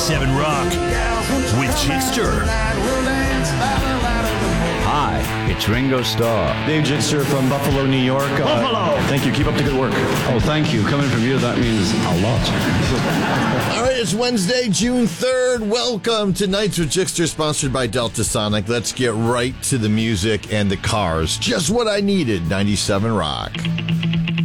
97 Rock with Jigster. Hi, it's Ringo Starr. Dave Jigster from Buffalo, New York. Buffalo! Thank you. Keep up the good work. Oh, thank you. Coming from you, that means a lot. All right, it's Wednesday, June 3rd. Welcome to Nights with Jigster, sponsored by Delta Sonic. Let's get right to the music and the cars. Just what I needed, 97 Rock.